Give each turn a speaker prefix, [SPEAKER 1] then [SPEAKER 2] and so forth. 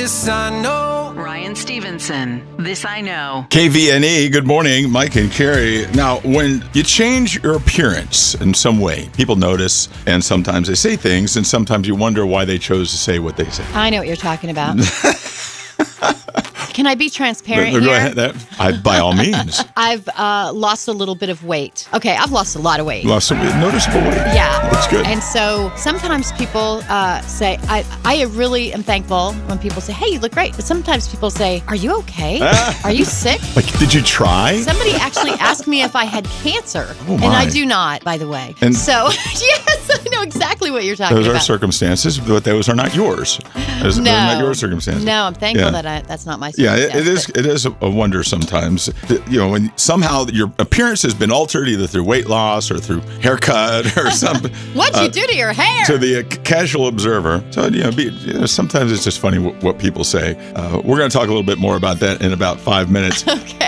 [SPEAKER 1] This I know.
[SPEAKER 2] Ryan Stevenson, This I Know.
[SPEAKER 3] KVNE, good morning, Mike and Carrie. Now, when you change your appearance in some way, people notice, and sometimes they say things, and sometimes you wonder why they chose to say what they say.
[SPEAKER 4] I know what you're talking about. Can I be transparent
[SPEAKER 3] Go
[SPEAKER 4] here?
[SPEAKER 3] ahead. By all means.
[SPEAKER 4] I've lost a little bit of weight. Okay, I've lost a lot of weight.
[SPEAKER 3] Lost some noticeable weight.
[SPEAKER 4] Yeah.
[SPEAKER 3] That's good.
[SPEAKER 4] And so sometimes people say, I really am thankful when people say, hey, you look great. But sometimes people say, are you okay? Are you sick?
[SPEAKER 3] Like, did you try?
[SPEAKER 4] Somebody actually asked me if I had cancer.
[SPEAKER 3] Oh, my.
[SPEAKER 4] And I do not, by the way.
[SPEAKER 3] And
[SPEAKER 4] so, yes, I know exactly what you're talking
[SPEAKER 3] those
[SPEAKER 4] about.
[SPEAKER 3] are circumstances, but those are not yours. Those are not your circumstances.
[SPEAKER 4] No, I'm thankful
[SPEAKER 3] Yeah.
[SPEAKER 4] that that's not my
[SPEAKER 3] Yeah,
[SPEAKER 4] circumstance.
[SPEAKER 3] it is a wonder sometimes. You know, when somehow your appearance has been altered either through weight loss or through haircut or something.
[SPEAKER 4] What'd you do to your hair?
[SPEAKER 3] To the casual observer. So, sometimes it's just funny what people say. We're going to talk a little bit more about that in about 5 minutes.
[SPEAKER 4] Okay.